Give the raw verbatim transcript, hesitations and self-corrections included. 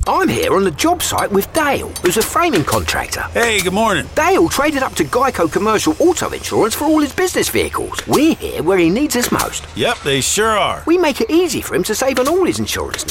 I'm here on the job site with Dale, who's a framing contractor. Hey, good morning. Dale traded up to Geico Commercial Auto Insurance for all his business vehicles. We're here where he needs us most. Yep, they sure are. We make it easy for him to save on all his insurance